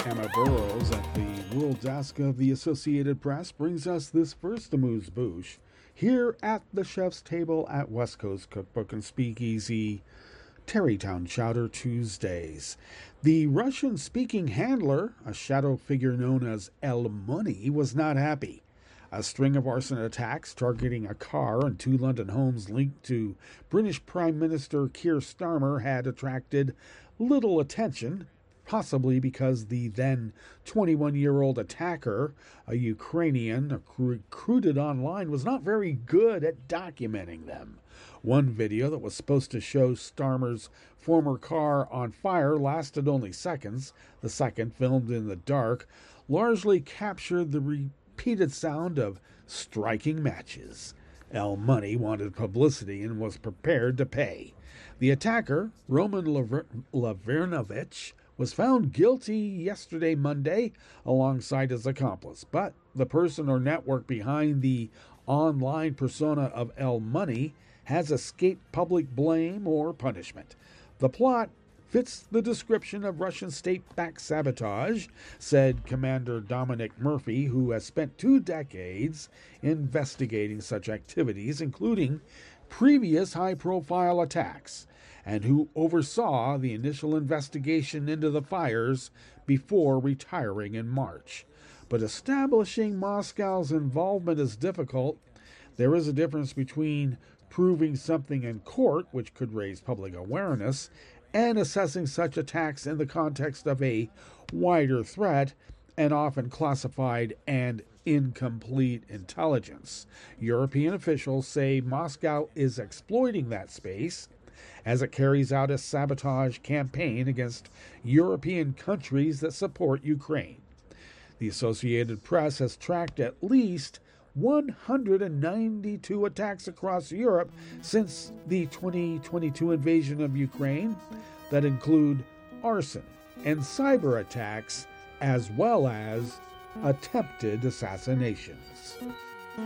Emma Burrows at the World Desk of the Associated Press brings us this first amuse-bouche here at the chef's table at West Coast Cookbook and Speakeasy, Terrytown Chowder Tuesdays. The Russian-speaking handler, a shadow figure known as El Money, was not happy. A string of arson attacks targeting a car and two London homes linked to British Prime Minister Keir Starmer had attracted little attention, possibly because the then 21-year-old attacker, a Ukrainian recruited online, was not very good at documenting them. One video that was supposed to show Starmer's former car on fire lasted only seconds. The second, filmed in the dark, largely captured the repeated sound of striking matches. El Money wanted publicity and was prepared to pay. The attacker, Roman Lavernovich, was found guilty yesterday, Monday, alongside his accomplice. But the person or network behind the online persona of El Money has escaped public blame or punishment. The plot fits the description of Russian state-backed sabotage, said Commander Dominic Murphy, who has spent 2 decades investigating such activities, including previous high-profile attacks, and who oversaw the initial investigation into the fires before retiring in March. But establishing Moscow's involvement is difficult. There is a difference between proving something in court, which could raise public awareness, and assessing such attacks in the context of a wider threat and often classified and incomplete intelligence. European officials say Moscow is exploiting that space as it carries out a sabotage campaign against European countries that support Ukraine. The Associated Press has tracked at least 192 attacks across Europe since the 2022 invasion of Ukraine that include arson and cyber attacks as well as attempted assassinations.